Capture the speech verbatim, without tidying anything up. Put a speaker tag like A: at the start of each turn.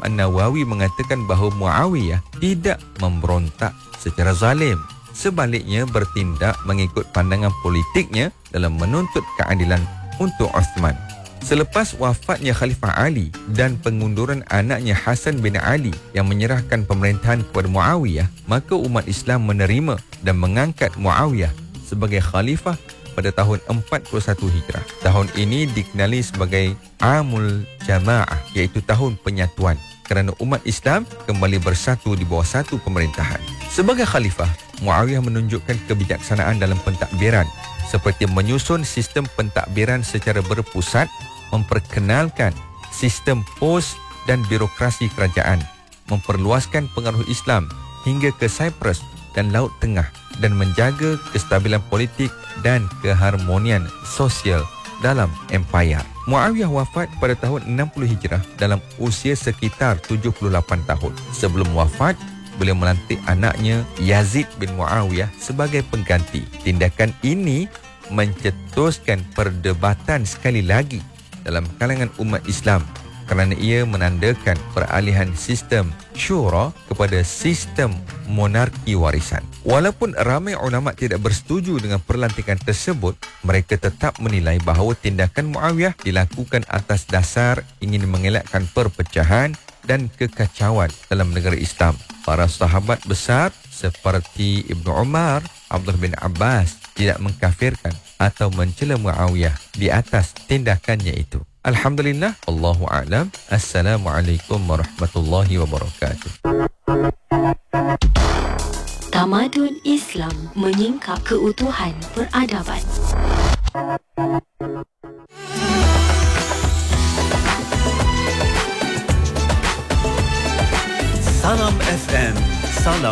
A: An-Nawawi mengatakan bahawa Muawiyah tidak memberontak secara zalim. Sebaliknya bertindak mengikut pandangan politiknya dalam menuntut keadilan untuk Uthman. Selepas wafatnya Khalifah Ali dan pengunduran anaknya Hasan bin Ali yang menyerahkan pemerintahan kepada Muawiyah, maka umat Islam menerima dan mengangkat Muawiyah sebagai khalifah pada tahun empat puluh satu Hijrah. Tahun ini dikenali sebagai Amul Jamaah, iaitu tahun penyatuan, kerana umat Islam kembali bersatu di bawah satu pemerintahan. Sebagai khalifah, Muawiyah menunjukkan kebijaksanaan dalam pentadbiran, seperti menyusun sistem pentadbiran secara berpusat, memperkenalkan sistem pos dan birokrasi kerajaan, memperluaskan pengaruh Islam hingga ke Cyprus dan Laut Tengah, dan menjaga kestabilan politik dan keharmonian sosial dalam empayar. Muawiyah wafat pada tahun enam puluh Hijrah dalam usia sekitar tujuh puluh lapan tahun. Sebelum wafat, beliau melantik anaknya Yazid bin Muawiyah sebagai pengganti. Tindakan ini mencetuskan perdebatan sekali lagi dalam kalangan umat Islam kerana ia menandakan peralihan sistem syura kepada sistem monarki warisan. Walaupun ramai ulama tidak bersetuju dengan perlantikan tersebut, mereka tetap menilai bahawa tindakan Muawiyah dilakukan atas dasar ingin mengelakkan perpecahan dan kekacauan dalam negara Islam. Para sahabat besar seperti Ibnu Umar, Abdullah bin Abbas tidak mengkafirkan atau mencela Muawiyah di atas tindakannya itu. Alhamdulillah, Allahu a'lam. Assalamualaikum warahmatullahi wabarakatuh.
B: Tamadun Islam menyingkap keutuhan peradaban.
C: Salam F M, salam